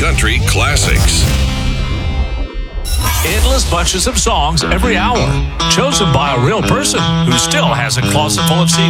country classics. Endless bunches of songs every hour, chosen by a real person who still has a closet full of CDs.